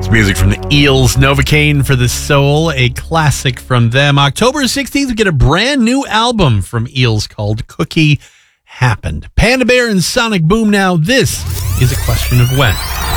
Music from the Eels, Novocaine for the Soul, a classic from them. October 16th, we get a brand new album from Eels called Cookie Happened. Panda Bear and Sonic Boom now. This is A Question of When.